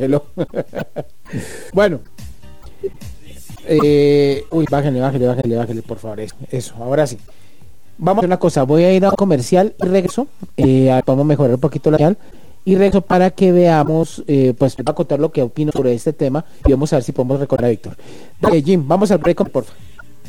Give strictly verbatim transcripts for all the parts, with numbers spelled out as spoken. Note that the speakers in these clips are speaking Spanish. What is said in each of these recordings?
hello. Bueno. Eh, uy, bájale, bájale, bájale, bájale, por favor. Eso, eso, ahora sí. Vamos a hacer una cosa, voy a ir a un comercial y regreso. Eh, vamos a mejorar un poquito la señal. Y regreso para que veamos, eh, pues voy a contar lo que opino sobre este tema y vamos a ver si podemos recordar a Víctor. Dale, Jim, vamos al break, por favor.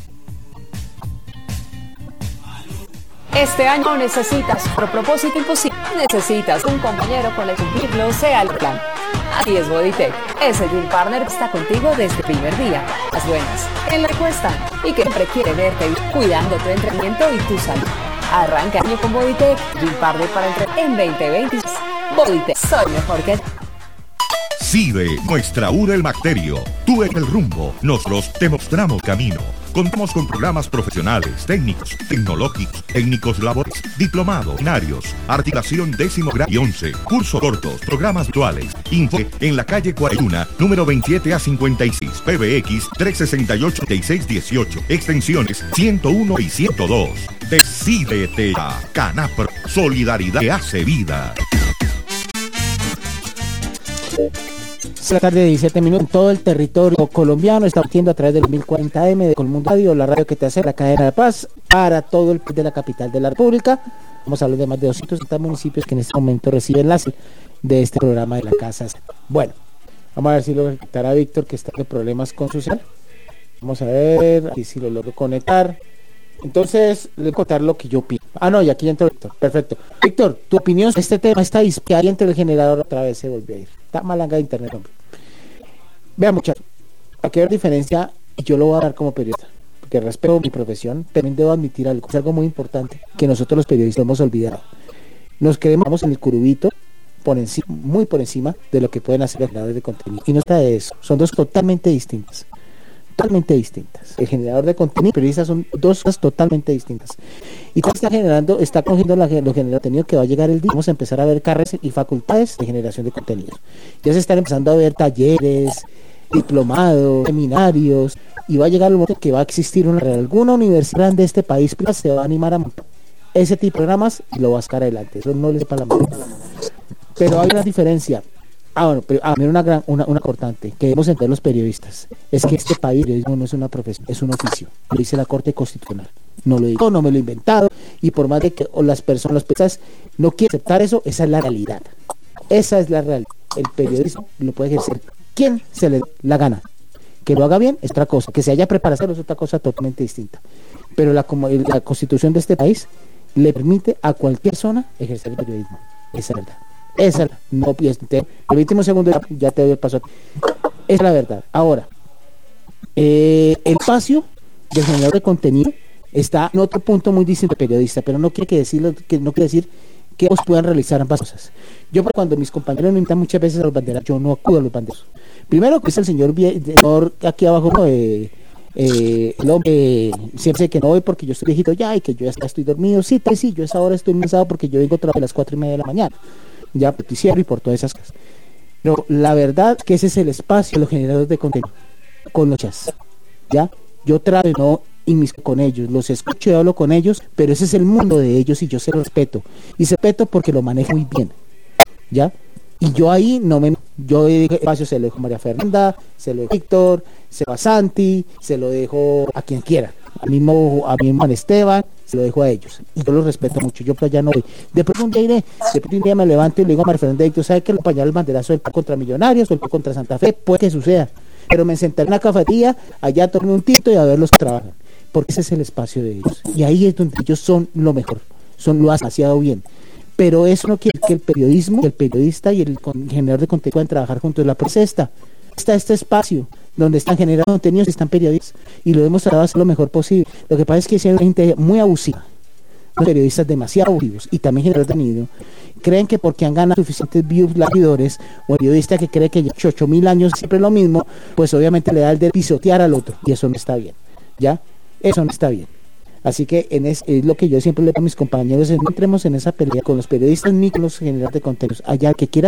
Este año necesitas otro propósito imposible. Necesitas un compañero con el que cumplirlo sea el plan. Así es Bodytech. Ese Dream Partner está contigo desde el primer día. Las buenas, en la encuesta y que siempre quiere verte cuidando tu entrenamiento y tu salud. Arranca el año con Bodytech. Dream Partner para entrenar en veinte veintiséis. Bodytech, soy mejor que... Sigue nuestra U del Bacterio. Tú en el rumbo, nosotros te mostramos camino. Contamos con programas profesionales, técnicos, tecnológicos, técnicos laborales, diplomados, binarios, articulación décimo grado y once, cursos cortos, programas virtuales. Info en la calle cuarenta y uno, número veintisiete a cincuenta y seis, P B X tres seis ocho, seis seis uno ocho, extensiones ciento uno y ciento dos. Decídete a Canapro, solidaridad que hace vida. La tarde de diecisiete minutos en todo el territorio colombiano está partiendo a través del mil cuarenta eme de Colmundo Radio, la radio que te hace la cadena de paz para todo el país de la capital de la República. Vamos a hablar de más de doscientos setenta municipios que en este momento reciben la de este programa de la casa. Bueno, vamos a ver si lo conectará Víctor, que está en problemas con su cel. Vamos a ver aquí si lo logro conectar. Entonces, le voy a contar lo que yo opino. Ah, no, y aquí ya entró Víctor. Perfecto. Víctor, tu opinión sobre este tema está disparada entre el generador, otra vez se volvió a ir. Está malanga de internet, hombre. Vean, muchachos, aquí hay diferencia y yo lo voy a dar como periodista, porque respeto mi profesión, también debo admitir algo, es algo muy importante que nosotros los periodistas hemos olvidado. Nos quedamos en el curubito, por encima, muy por encima de lo que pueden hacer los generadores de contenido. Y no está de eso, son dos totalmente distintas. Totalmente distintas. El generador de contenido y el periodista son dos cosas totalmente distintas. Y cuando está generando, está cogiendo la, lo generador de contenido que va a llegar el día, vamos a empezar a ver carreras y facultades de generación de contenidos. Ya se están empezando a ver talleres, diplomados, seminarios, y va a llegar el momento que va a existir una alguna universidad de este país pues, se va a animar a montar ese tipo de programas y lo va a sacar adelante. Eso no les sepa la mano. Pero hay una diferencia. Ah, bueno, pero ah, mira una gran, una, una cortante que debemos entender los periodistas, es que este país periodismo no es una profesión, es un oficio, lo dice la Corte Constitucional, no lo digo, no me lo he inventado, y por más de que o las personas, los periodistas no quieren aceptar eso, esa es la realidad, esa es la realidad, el periodismo lo puede ejercer quien se le dé la gana, que lo haga bien es otra cosa, que se haya preparado es otra cosa totalmente distinta, pero la, como, la Constitución de este país le permite a cualquier persona ejercer el periodismo, esa es la verdad. Esa no te, el último segundo ya, ya te doy el paso. Es la verdad. Ahora, eh, el espacio del generador de contenido está en otro punto muy distinto del periodista, pero no quiere que decirlo, que no quiere decir que ellos puedan realizar ambas cosas. Yo cuando mis compañeros me invitan muchas veces a los banderas, yo no acudo a los banderos. Primero que es el señor, señor aquí abajo, ¿no? eh, eh, el hombre eh, siempre sé que no voy porque yo estoy viejito ya y que yo ya estoy dormido. Sí, tal, sí, yo a esa hora estoy cansado porque yo vengo a trabajar a las cuatro y media de la mañana. Ya por noticiero y por todas esas cosas. Pero la verdad que ese es el espacio de los generadores de contenido con los chats. Ya, yo trato de no inmiscuirme con ellos, los escucho y hablo con ellos, pero ese es el mundo de ellos y yo se lo respeto. Y se respeto porque lo manejo muy bien. Ya, y yo ahí no me yo el espacio se lo dejo a María Fernanda, se lo dejo a Víctor, se lo dejo a Santi, se lo dejo a quien quiera. A mismo a mismo Juan Esteban, se lo dejo a ellos y yo los respeto mucho, yo pues ya no voy, de pronto un día iré, de pronto un día me levanto y le digo a María Fernanda, ¿tú sabes que el pañal el banderazo del contra Millonarios o el contra Santa Fe? Puede que suceda, pero me sentaré en una cafetería, allá tomé un tito y a ver los que trabajan, porque ese es el espacio de ellos, y ahí es donde ellos son lo mejor, son lo hacen demasiado bien, pero eso no quiere que el periodismo, el periodista y el generador de contenido puedan trabajar juntos. La prensa está, está este espacio donde están generando contenidos y están periodistas y lo hemos tratado de hacer lo mejor posible. Lo que pasa es que si hay gente muy abusiva, los periodistas demasiado abusivos y también generadores de contenido, creen que porque han ganado suficientes views, seguidores, o el periodista que cree que ya ocho mil años siempre es lo mismo, pues obviamente le da el de pisotear al otro y eso no está bien, ¿ya? Eso no está bien. Así que en es, es lo que yo siempre le digo a mis compañeros, es no entremos en esa pelea con los periodistas ni con los generadores de contenidos. Allá el que quiera